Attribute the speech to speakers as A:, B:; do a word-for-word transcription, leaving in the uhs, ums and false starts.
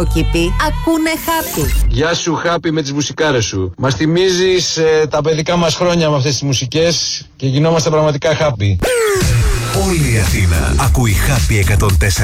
A: Κήπη, ακούνε Χάπι.
B: Γεια σου Χάπι με τις μουσικάρες σου. Μας θυμίζεις ε, τα παιδικά μας χρόνια με αυτές τις μουσικές και γινόμαστε πραγματικά Χάπι.
C: Όλη η Αθήνα ακούει Χάπι εκατόν τέσσερα.